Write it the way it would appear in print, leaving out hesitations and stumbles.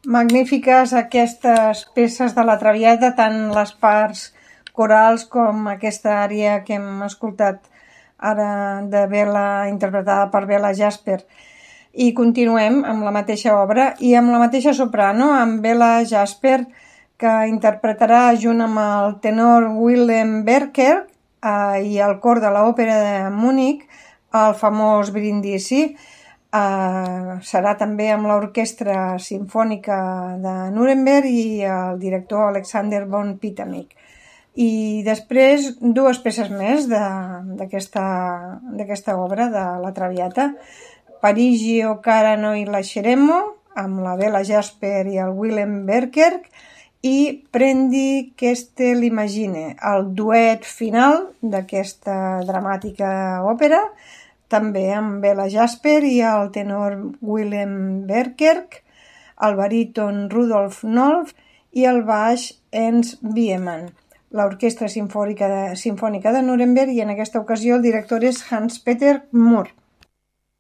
Magnífiques aquestes peces de la Traviata, tant les parts corals com aquesta ària que hem escoltat ara de Bela, interpretada per Bela Jasper. I continuem amb la mateixa obra i amb la mateixa soprano, amb Bela Jasper, que interpretarà junt amb el tenor Willem Berker i el cor de l'Òpera de Munic el famós Brindisi. Serà també amb l'Orquestra Simfònica de Nuremberg i el director Alexander von Pitternick. I després dues peces més d'aquesta obra de la Traviata, Parigio cara noi lasceremo, amb la Bela Jasper i el Willem Berker, i Prendi queste l'immagine, el duet final d'aquesta dramàtica òpera, també amb Bela Jasper i el tenor Willem Berker, el baríton Rudolf Nolf i el baix Ernst Biemann. L'Orquestra Simfònica de Nuremberg, i en aquesta ocasió el director és Hans-Peter Moore.